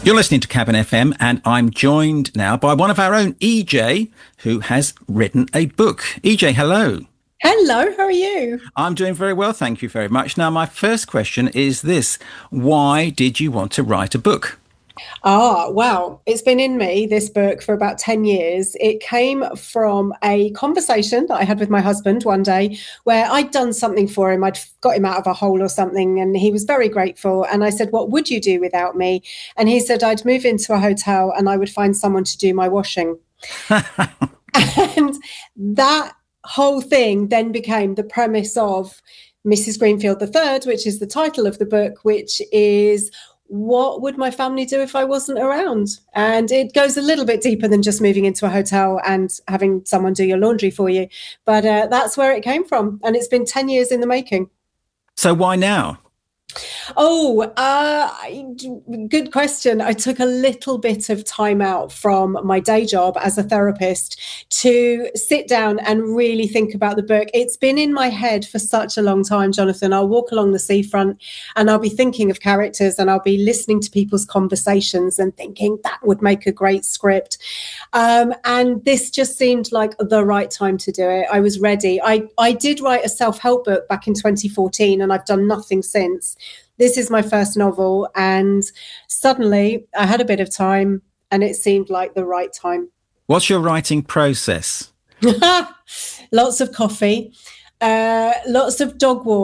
You're listening to Cabin FM, and I'm joined now by one of our own, EJ, who has written a book. EJ, hello. Hello, how are you? I'm doing very well, thank you very much. Now, my first question is this. Why did you want to write a book? Well, it's been in me, this book, for about 10 years. It came from a conversation that I had with my husband one day where I'd done something for him. I'd got him out of a hole or something, and he was very grateful. And I said, "What would you do without me?" And he said, "I'd move into a hotel and I would find someone to do my washing." And that whole thing then became the premise of Mrs. Greenfield III, which is the title of the book, which is, what would my family do if I wasn't around? And it goes a little bit deeper than just moving into a hotel and having someone do your laundry for you. But that's where it came from. And it's been 10 years in the making. So why now? Good question. I took a little bit of time out from my day job as a therapist to sit down and really think about the book. It's been in my head for such a long time, Jonathan. I'll walk along the seafront and I'll be thinking of characters and I'll be listening to people's conversations and thinking that would make a great script. And this just seemed like the right time to do it. I was ready. I did write a self-help book back in 2014 and I've done nothing since. This is my first novel, and suddenly I had a bit of time and it seemed like the right time. What's your writing process? Lots of coffee, lots of dog walks.